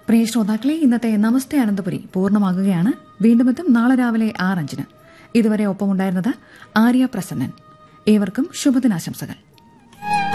പ്രിയ ശ്രോതാക്കളെ, ഇന്നത്തെ നമസ്തേ അനന്തപുരി പൂർണ്ണമാകുകയാണ്. വീണ്ടും എത്തും നാളെ രാവിലെ 6:05. ഇതുവരെ ഒപ്പമുണ്ടായിരുന്നത് ആര്യ പ്രസന്നൻ. ഏവർക്കും ശുഭദിനാശംസകൾ.